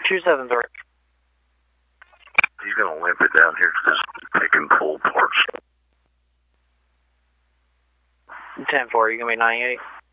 273. He's going to limp it down here because it's picking pull parts. 10-4, you going to be 98?